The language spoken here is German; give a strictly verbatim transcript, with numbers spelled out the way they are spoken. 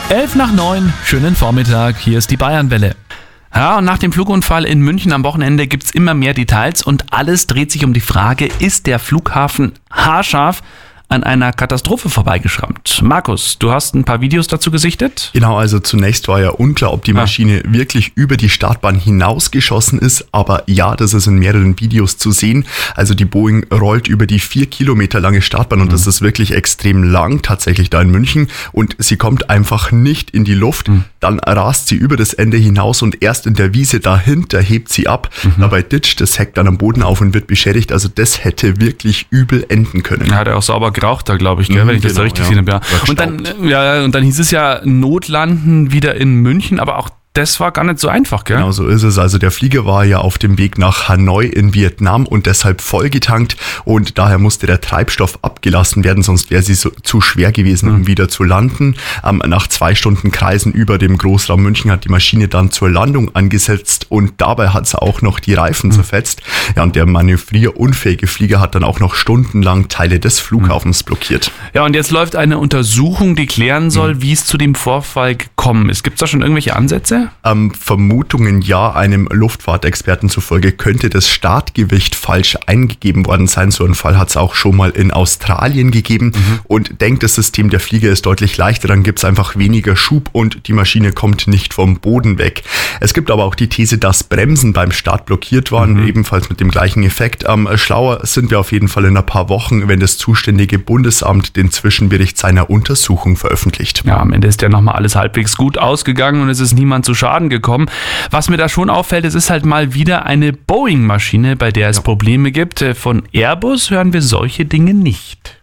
Elf nach neun, schönen Vormittag, hier ist die Bayernwelle. Ja, und nach dem Flugunfall in München am Wochenende gibt's immer mehr Details und alles dreht sich um die Frage, ist der Flughafen haarscharf an einer Katastrophe vorbeigeschrammt? Markus, du hast ein paar Videos dazu gesichtet? Genau, also zunächst war ja unklar, ob die Maschine ah. wirklich über die Startbahn hinausgeschossen ist, aber ja, das ist in mehreren Videos zu sehen. Also die Boeing rollt über die vier Kilometer lange Startbahn und mhm. das ist wirklich extrem lang, tatsächlich da in München, und sie kommt einfach nicht in die Luft. Mhm. Dann rast sie über das Ende hinaus und erst in der Wiese dahinter hebt sie ab. Mhm. Dabei ditcht das Heck dann am Boden auf und wird beschädigt. Also das hätte wirklich übel enden können. Ja, hat er auch sauber geraucht da, glaube ich, gell, mhm, wenn ich das genau, da richtig ja. gesehen habe. Ja. Und dann, ja, und dann hieß es ja Notlanden wieder in München, aber auch das war gar nicht so einfach, gell? Genau so ist es. Also der Flieger war ja auf dem Weg nach Hanoi in Vietnam und deshalb vollgetankt und daher musste der Treibstoff abgelassen werden, sonst wäre sie so, zu schwer gewesen, mhm. um wieder zu landen. Ähm, nach zwei Stunden Kreisen über dem Großraum München hat die Maschine dann zur Landung angesetzt und dabei hat sie auch noch die Reifen mhm. zerfetzt. Ja, und der manövrierunfähige Flieger hat dann auch noch stundenlang Teile des Flughafens mhm. blockiert. Ja, und jetzt läuft eine Untersuchung, die klären soll, mhm. wie es zu dem Vorfall gekommen ist. Gibt es da schon irgendwelche Ansätze? Ähm, Vermutungen ja, einem Luftfahrtexperten zufolge könnte das Startgewicht falsch eingegeben worden sein. So einen Fall hat es auch schon mal in Australien gegeben. Mhm. Und denkt, das System der Flieger ist deutlich leichter, dann gibt es einfach weniger Schub und die Maschine kommt nicht vom Boden weg. Es gibt aber auch die These, dass Bremsen beim Start blockiert waren, mhm. ebenfalls mit dem gleichen Effekt. Ähm, schlauer sind wir auf jeden Fall in ein paar Wochen, wenn das zuständige Bundesamt den Zwischenbericht seiner Untersuchung veröffentlicht. Ja, am Ende ist ja nochmal alles halbwegs gut ausgegangen und es ist niemand zu Schaden gekommen. Was mir da schon auffällt, es ist halt mal wieder eine Boeing-Maschine, bei der es ja. Probleme gibt. Von Airbus hören wir solche Dinge nicht.